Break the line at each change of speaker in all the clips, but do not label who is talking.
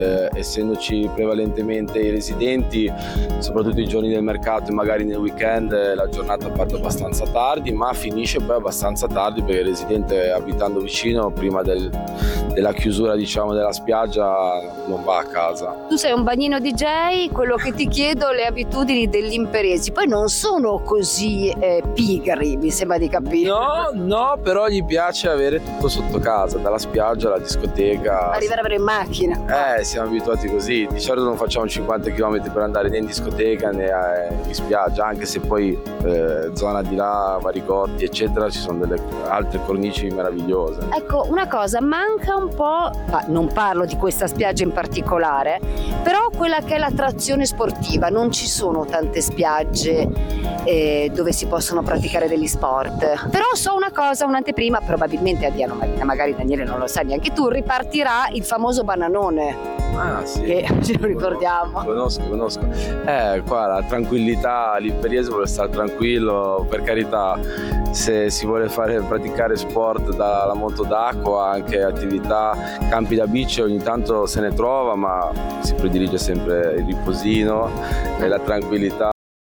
Essendoci prevalentemente i residenti, soprattutto i giorni del mercato e magari nel weekend, la giornata parte abbastanza tardi, ma finisce poi abbastanza tardi perché il residente, abitando vicino, prima della chiusura diciamo della spiaggia non va a casa.
Tu sei un bagnino DJ, quello che ti chiedo le abitudini degli imperesi, poi non sono così pigri, mi sembra di capire.
No, però gli piace avere tutto sotto casa, dalla spiaggia alla discoteca.
Arrivare in macchina.
Siamo abituati così, di solito non facciamo 50 km per andare né in discoteca né in spiaggia, anche se poi zona di là, Varicotti eccetera, ci sono delle altre cornici meravigliose.
Ecco, una cosa, manca un po', non parlo di questa spiaggia in particolare, però quella che è l'attrazione sportiva, non ci sono tante spiagge dove si possono praticare degli sport. Però so una cosa, un'anteprima, probabilmente a Diano Marina, magari Daniele non lo sai neanche tu, ripartirà il famoso bananone.
Ah sì,
che ce lo ricordiamo.
Conosco. Qua la tranquillità, l'imperiese vuole stare tranquillo, per carità, se si vuole praticare sport dalla moto d'acqua, anche attività, campi da bici ogni tanto se ne trova, ma si predilige sempre il riposino e la tranquillità.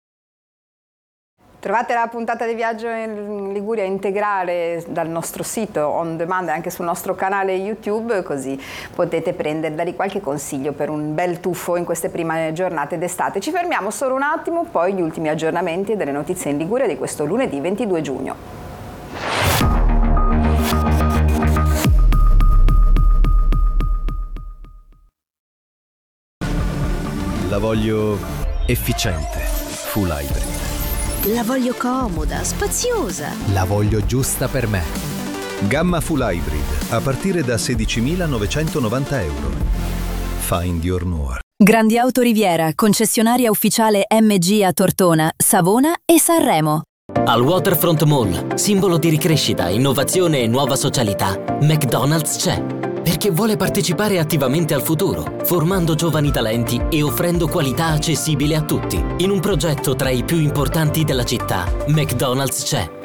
Trovate la puntata di Viaggio in Liguria integrale dal nostro sito on demand e anche sul nostro canale YouTube, così potete prendere da lì qualche consiglio per un bel tuffo in queste prime giornate d'estate. Ci fermiamo solo un attimo, poi gli ultimi aggiornamenti delle notizie in Liguria di questo lunedì 22 giugno.
La voglio efficiente, full hybrid.
La voglio comoda, spaziosa.
La voglio giusta per me. Gamma full hybrid a partire da 16.990 euro. Find your more.
Grandi Auto Riviera, concessionaria ufficiale MG a Tortona, Savona e Sanremo.
Al Waterfront Mall, simbolo di ricrescita, innovazione e nuova socialità, McDonald's c'è. Perché vuole partecipare attivamente al futuro, formando giovani talenti e offrendo qualità accessibile a tutti. In un progetto tra i più importanti della città, McDonald's c'è.